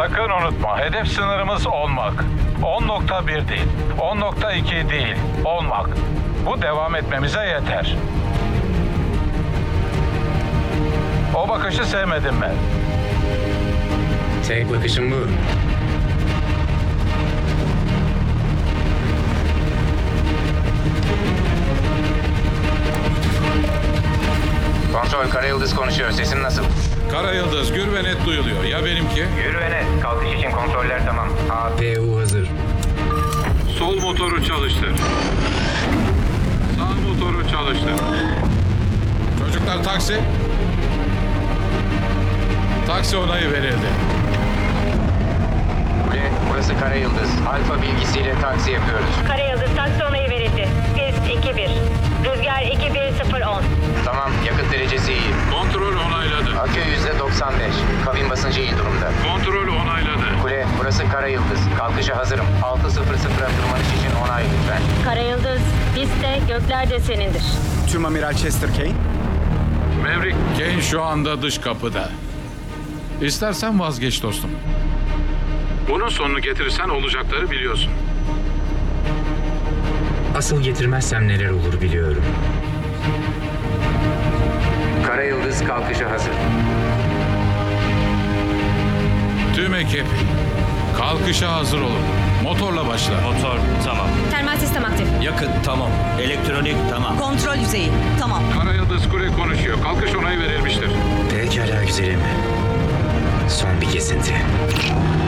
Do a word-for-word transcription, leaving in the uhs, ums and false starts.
Sakın unutma, hedef sınırımız olmak. on nokta bir değil, on nokta iki değil, olmak. Bu devam etmemize yeter. O bakışı sevmedim ben. Tek bakışım bu. Kontrol, Karayıldız konuşuyor. Sesin nasıl? Karayıldız, gür ve net duyuluyor. Ya benimki? Yürü ve net. Kalkış için kontroller tamam. A P U hazır. Sol motoru çalıştır. Sağ motoru çalıştır. Çocuklar taksi. Taksi onayı verildi. Kule, burası Karayıldız. Alfa bilgisiyle taksi yapıyoruz. Karayıldız taksi onayı verildi. Pist iki bir. Rüzgar iki bir sıfır on. Tamam, yakıt derecesi iyi. Kontrol onayladı. Akü yüzde doksan beş. Kabin basıncı iyi durumda. Kontrol onayladı. Kule, burası Karayıldız. Kalkışa hazırım. altı sıfır sıfıra tırmanış için onay lütfen. Karayıldız, pistte gökler de senindir. Tüm Amiral Chester Kane. Maverick, Kane şu anda dış kapıda. İstersen vazgeç dostum. Bunun sonunu getirirsen olacakları biliyorsun. Asıl getirmezsem neler olur biliyorum. Karayıldız kalkışa hazır. Tüm ekip, kalkışa hazır olun. Motorla başla. Motor tamam. Termal sistem aktif. Yakıt tamam. Elektronik tamam. Kontrol yüzeyi. Tamam. Karayıldız Kule konuşuyor. Kalkış onayı verilmiştir. Pekala güzelim. Son bir kesinti.